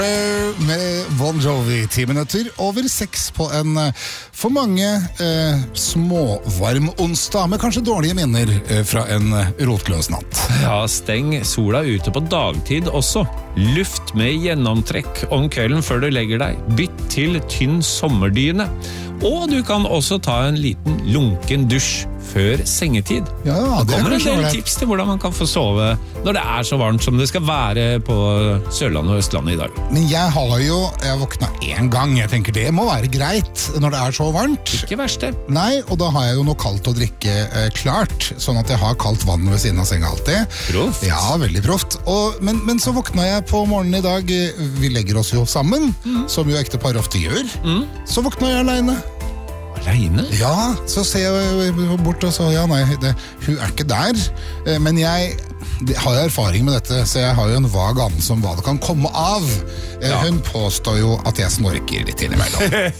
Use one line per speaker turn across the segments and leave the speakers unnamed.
Med Bon Jovi, 10 minutter over 6 på en for mange småvarm onsdag, med kanskje dårlige minner fra en rotløs natt.
Ja, steng sola ute på dagtid også. Luft med gjennomtrekk om kvelden før du legger deg. Bytt til tynn sommerdyne. Og du kan også ta en liten lunken dusj før sengetid.
Ja, det
kommer en del
det.
tips til hvordan man kan få sove når det er så varmt som det skal være på Sørlandet og Østlandet i dag.
Men jeg våknet en gang. Jeg tenker det må være greit når det er så varmt.
Ikke verst det.
Nei, og da har jeg jo noe kaldt å drikke klart, sånn at jeg har kaldt vann ved siden av senga alltid.
Proft.
Ja, veldig proft. Men så våkna jeg på morgenen i dag. Vi legger oss jo sammen, som jo ekte par ofte gjør. Så våkna jeg alene.
Alene?
Ja, så ser jeg bort og så, ja nei, hun er ikke der, men jeg har jo erfaring med dette, så jeg har jo en vag anelse om hva det kan komme av.
Ja.
Hun påstår jo at jeg snorker litt innimellom.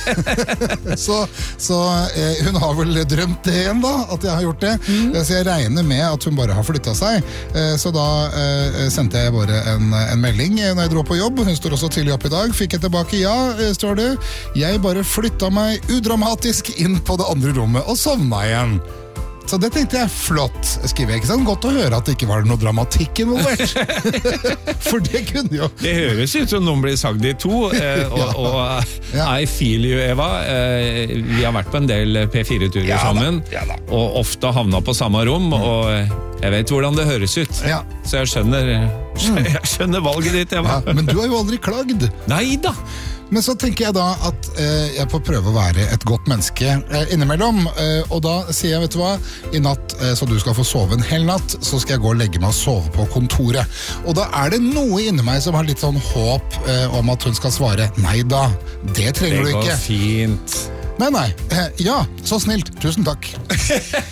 så hun har vel drømt det igjen da, at jeg har gjort det. Så jeg regner med at hun bare har flyttet seg. Så da sendte jeg bare en melding når jeg dro på jobb. Hun står også tidlig opp i dag. Fikk jeg tilbake, ja, står det. Jeg bare flyttet meg udramatisk inn på det andre rommet og sovna igjen. Så det tenkte jeg flott, skriver jeg ikke sånn. Godt å høre at det ikke var noe dramatikk involvert. For det kunne jo...
Det høres ut som noen blir sagd i to, I feel you, Eva. Vi har vært på en del P4-turer sammen, og ofte havnet på samme rom, og jeg vet hvordan det høres ut.
Ja.
Så jeg skjønner valget ditt, Eva.
Ja, men du har jo aldri klagd.
Neida!
Men så tenker jeg da at jeg får prøve å være et godt menneske innimellom, og da sier jeg, vet du hva, i natt, så du skal få sove en hel natt, så skal jeg gå og legge meg og sove på kontoret. Og da er det noe inni meg som har litt sånn håp om at hun skal svare, nei da, det trenger du ikke.
Det går fint.
Nei, ja, så snilt, tusen takk.